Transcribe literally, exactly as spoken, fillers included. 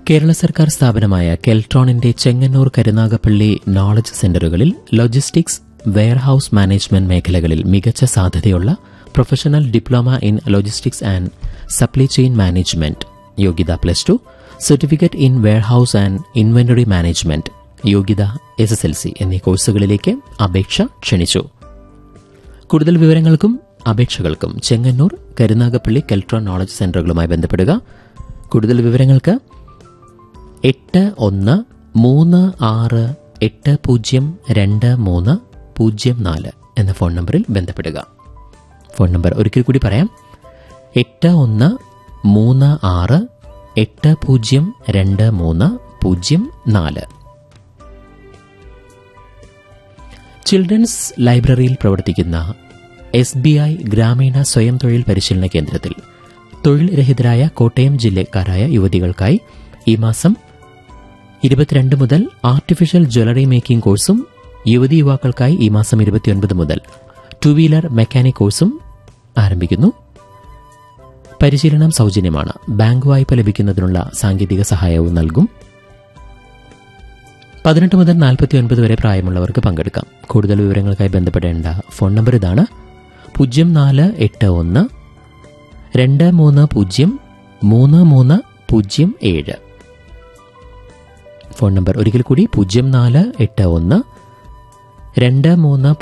കേരള സർക്കാർ സ്ഥാപനമായ കെൽട്രോണിന്റെ Chengannur Karunagappally knowledge സെന്ററുകളിൽ logistics, warehouse management മേഖലകളിൽ മികച്ച സാധ്യതയുള്ള professional diploma in logistics and supply chain management, യോഗ്യത plus two, certificate in warehouse and inventory management, യോഗ്യത എസ് എസ് എൽ സി എന്നീ കോഴ്സുകളിലേക്ക് അപേക്ഷ ക്ഷണിച്ചു. കൂടുതൽ വിവരങ്ങൾക്കും അപേക്ഷകൾക്കും ചെങ്ങന്നൂർ, കരുനാഗപ്പള്ളി കെൽട്രോൺ നോളജ് സെന്ററുകളുമായി ബന്ധപ്പെടുക. കൂടുതൽ വിവരങ്ങൾക്ക് എട്ട് ഒന്ന് മൂന്ന് ആറ് എട്ട് പൂജ്യം രണ്ട് മൂന്ന് പൂജ്യം നാല് എന്ന ഫോൺ നമ്പറിൽ ബന്ധപ്പെടുക. ഫോൺ നമ്പർ ഒരിക്കൽ കൂടി പറയാം: എട്ട് ഒന്ന് മൂന്ന് ആറ് എട്ട് പൂജ്യം രണ്ട് മൂന്ന് പൂജ്യം നാല്. ചിൽഡ്രൻസ് ലൈബ്രറിയിൽ പ്രവർത്തിക്കുന്ന എസ് ബി ഐ ഗ്രാമീണ സ്വയം തൊഴിൽ പരിശീലന കേന്ദ്രത്തിൽ തൊഴിൽ രഹിതരായ കോട്ടയം ജില്ലക്കാരായ യുവതികൾക്കായി ഈ മാസം ഇരുപത്തിരണ്ട് മുതൽ ആർട്ടിഫിഷ്യൽ ജ്വല്ലറി മേക്കിംഗ് കോഴ്സും, യുവതി യുവാക്കൾക്കായി ഈ മാസം ഇരുപത്തിയൊൻപത് മുതൽ ടു വീലർ മെക്കാനിക് കോഴ്സും ആരംഭിക്കുന്നു. പരിശീലനം സൌജന്യമാണ്. ബാങ്ക് വായ്പ ലഭിക്കുന്നതിനുള്ള സാങ്കേതിക സഹായവും നൽകും. പതിനെട്ട് മുതൽ നാൽപ്പത്തിയൊൻപത് വരെ പ്രായമുള്ളവർക്ക് പങ്കെടുക്കാം. കൂടുതൽ വിവരങ്ങൾക്കായി ബന്ധപ്പെടേണ്ട ഫോൺ നമ്പർ ഇതാണ്: പൂജ്യം നാല് എട്ട് ഒന്ന് രണ്ട് മൂന്ന് പൂജ്യം മൂന്ന് മൂന്ന് പൂജ്യം ഏഴ്. ഫോൺ നമ്പർ ഒരിക്കൽ കൂടി: പൂജ്യം നാല് എട്ട് ഒന്ന് രണ്ട് മൂന്ന്